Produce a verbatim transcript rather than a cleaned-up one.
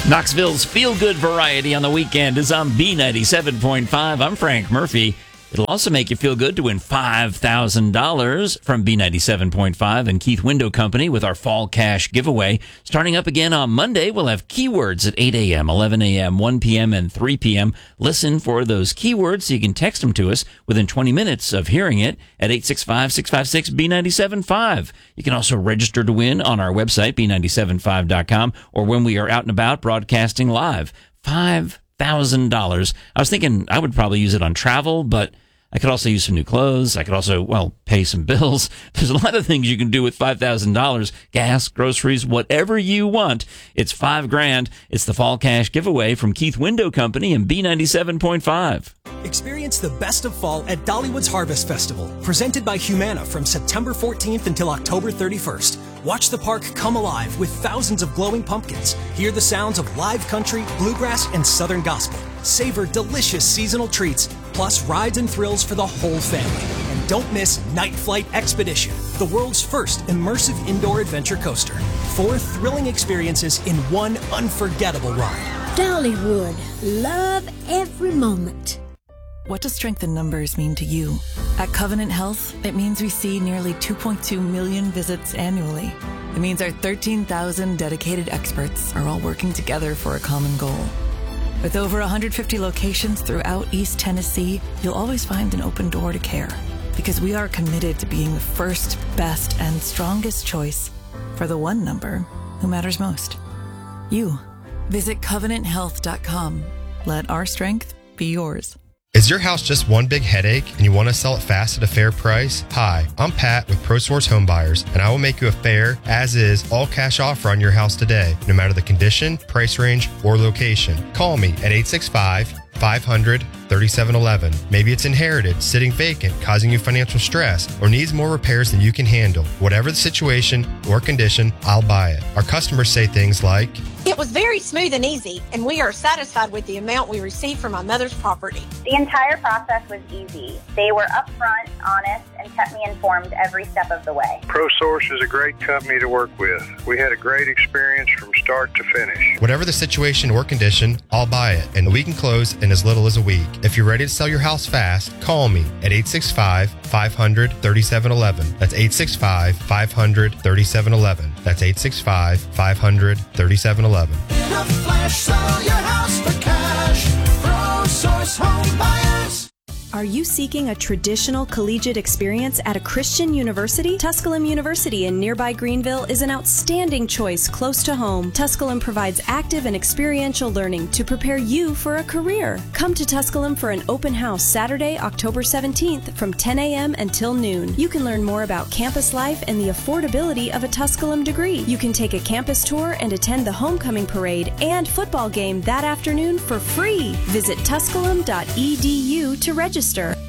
Knoxville's feel-good variety on the weekend is on B ninety-seven point five. I'm Frank Murphy. It'll also make you feel good to win five thousand dollars from B ninety-seven point five and Keith Window Company with our Fall Cash giveaway. Starting up again on Monday, we'll have keywords at eight a.m., eleven a.m., one p.m., and three p.m. Listen for those keywords so you can text them to us within twenty minutes of hearing it at eight six five, six five six, B nine seven five. You can also register to win on our website, B nine seven five dot com, or when we are out and about broadcasting live. Five thousand dollars. I was thinking I would probably use it on travel, but I could also use some new clothes. I could also, well, pay some bills. There's a lot of things you can do with five thousand dollars. Gas, groceries, whatever you want. It's five grand. It's the Fall Cash giveaway from Keith Window Company and B ninety-seven point five. Experience the best of fall at Dollywood's Harvest Festival, presented by Humana from September fourteenth until October thirty-first. Watch the park come alive with thousands of glowing pumpkins. Hear the sounds of live country, bluegrass, and southern gospel. Savor delicious seasonal treats, plus rides and thrills for the whole family. And don't miss Night Flight Expedition, the world's first immersive indoor adventure coaster. Four thrilling experiences in one unforgettable ride. Dollywood. Love every moment. What does strength in numbers mean to you? At Covenant Health, it means we see nearly two point two million visits annually. It means our thirteen thousand dedicated experts are all working together for a common goal. With over one hundred fifty locations throughout East Tennessee, you'll always find an open door to care. Because we are committed to being the first, best, and strongest choice for the one number who matters most. You. Visit covenant health dot com. Let our strength be yours. Is your house just one big headache and you want to sell it fast at a fair price? Hi, I'm Pat with ProSource Home Buyers, and I will make you a fair, as-is, all-cash offer on your house today, no matter the condition, price range, or location. Call me at eight six five, five hundred, thirty-seven eleven. Maybe it's inherited, sitting vacant, causing you financial stress, or needs more repairs than you can handle. Whatever the situation or condition, I'll buy it. Our customers say things like, "It was very smooth and easy, and we are satisfied with the amount we received from my mother's property." The entire process was easy. They were upfront, honest, and kept me informed every step of the way. ProSource is a great company to work with. We had a great experience from start to finish. Whatever the situation or condition, I'll buy it, and we can close in as little as a week. If you're ready to sell your house fast, call me at eight six five, five hundred, thirty-seven eleven. That's eight six five, five hundred, thirty-seven eleven. That's eight six five, five hundred, thirty-seven eleven. In a flash, sell your house for cash. ProSource Home Buyers. Are you seeking a traditional collegiate experience at a Christian university? Tusculum University in nearby Greenville is an outstanding choice close to home. Tusculum provides active and experiential learning to prepare you for a career. Come to Tusculum for an open house Saturday, October seventeenth from ten a.m. until noon. You can learn more about campus life and the affordability of a Tusculum degree. You can take a campus tour and attend the homecoming parade and football game that afternoon for free. Visit tusculum dot e d u to register.